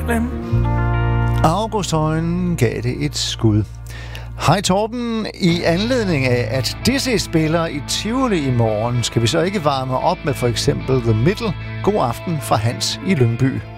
Jerusalem. August Højen gav det et skud. Hej Torben, i anledning af, at Dizzy spiller i Tivoli i morgen, skal vi så ikke varme op med for eksempel The Middle? God aften fra Hans i Lyngby.